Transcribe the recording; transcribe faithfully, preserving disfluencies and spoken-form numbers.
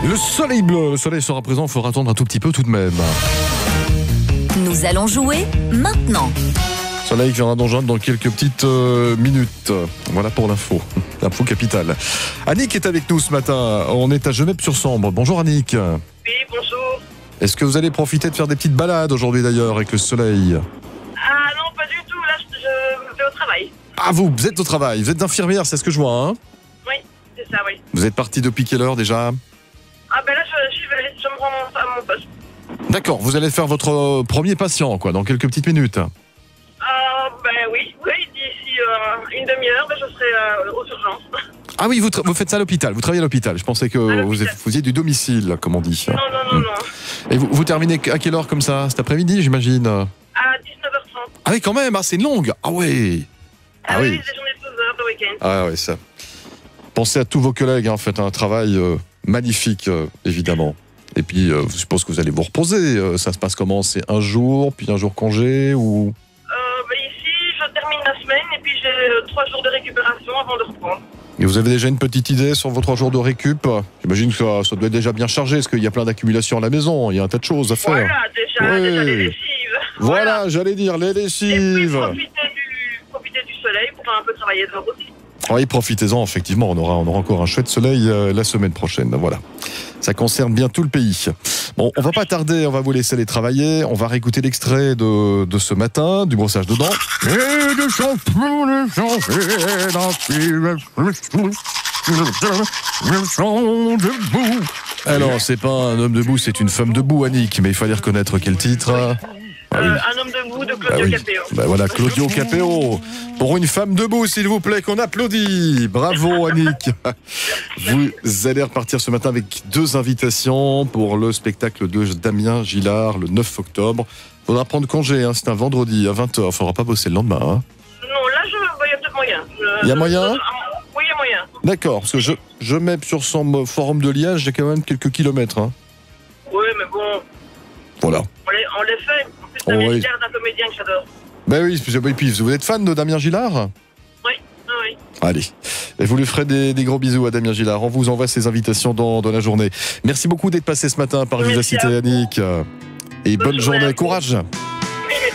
Le soleil bleu, le soleil sera présent, il faudra attendre un tout petit peu tout de même. Nous allons jouer maintenant. Soleil qui viendra dans dans quelques petites euh, minutes. Voilà pour l'info. L'info capitale. Annick est avec nous ce matin. On est à Geneppe-sur-Sambre. Bonjour Annick. Oui, bonjour. Est-ce que vous allez profiter de faire des petites balades aujourd'hui d'ailleurs avec le soleil? Ah non, pas du tout. Là, je, je vais au travail. Ah vous, vous êtes au travail, vous êtes infirmière, c'est ce que je vois, hein? Oui, c'est ça, oui. Vous êtes parti depuis quelle heure déjà? Ah ben là, je, je, vais, je me rends à mon poste. D'accord, vous allez faire votre euh, premier patient, quoi, dans quelques petites minutes. Ah ben oui, oui, d'ici euh, une demi-heure, ben, je serai euh, aux urgences. Ah oui, vous, tra- vous faites ça à l'hôpital, vous travaillez à l'hôpital. Je pensais que À vous l'hôpital. faisiez du domicile, comme on dit. Non, non, non, non. Et vous, vous terminez à quelle heure comme ça? Cet après-midi, j'imagine? À dix-neuf heures trente. Ah oui, quand même, ah, c'est une longue. Ah oui. Ah, Ah oui, oui. c'est des journées de douze heures le week-end. Ah oui, ça. Pensez à tous vos collègues, hein, faites un travail euh, magnifique, euh, évidemment. Et puis, euh, je suppose que vous allez vous reposer. Euh, ça se passe comment? C'est un jour, puis un jour congé ou... Euh, ben ici, je termine la semaine et puis j'ai euh, trois jours de récupération avant de reprendre. Et vous avez déjà une petite idée sur vos trois jours de récup? J'imagine que ça, ça doit être déjà bien chargé, parce qu'il y a plein d'accumulations à la maison, il y a un tas de choses à faire. Voilà, déjà, Oui. déjà les lessives. Voilà, j'allais dire, les Et puis lessives. profiter du, profiter du soleil pour un peu travailler dehors aussi. Oui, profitez-en, effectivement, on aura, on aura encore un chouette soleil euh, la semaine prochaine, voilà. Ça concerne bien tout le pays. Bon, on va pas tarder, on va vous laisser aller travailler, on va réécouter l'extrait de, de ce matin, du brossage de dents. Et du shampoing, du shampoing, debout. Alors, c'est pas un homme debout, c'est une femme debout, Annick, mais il fallait reconnaître quel titre. Ah oui. Euh, un homme debout de Bah Claudio oui. Capéo. Bah voilà, Claudio Capéo. Pour une femme debout, s'il vous plaît, qu'on applaudit. Bravo, Annick. Vous allez repartir ce matin avec deux invitations pour le spectacle de Damien Gillard le neuf octobre. Faudra prendre congé, hein, c'est un vendredi à vingt heures. Faudra pas bosser le lendemain. Hein. Non, là, je, bah, il y a peut-être moyen. Je- Il y a je- moyen je- Oui, il y a moyen. D'accord, parce que je, je mets sur son forum de Liège, j'ai quand même quelques kilomètres. Hein. Oui, mais bon, Voilà. on les, on les fait. En plus, Oh, Damien oui. Gillard est un comédien que j'adore. Ben oui, et puis vous êtes fan de Damien Gillard? Oui, oui, oui. Allez, et vous lui ferez des, des gros bisous à Damien Gillard. On vous envoie ses invitations dans, dans la journée. Merci beaucoup d'être passé ce matin par Merci Vivacité, à vous. Annick. Et bonne, Bonne journée à journée, vous. courage.